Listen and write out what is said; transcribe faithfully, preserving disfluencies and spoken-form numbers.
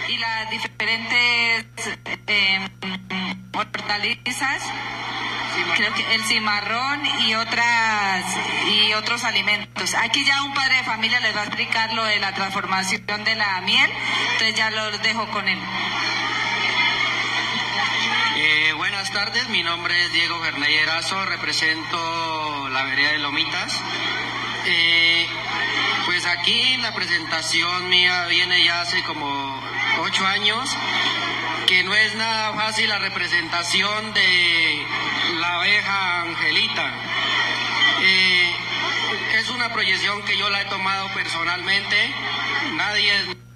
y las diferentes eh, hortalizas, creo que el cimarrón y otras y otros alimentos. Aquí ya un padre de familia les va a explicar lo de la transformación de la miel, entonces ya los dejo con él. Eh, buenas tardes, mi nombre es Diego Bernay Erazo, represento la vereda de Lomitas. Eh, pues aquí la presentación mía viene ya hace como ocho años, que no es nada fácil la representación de la abeja Angelita. Eh, es una proyección que yo la he tomado personalmente, nadie...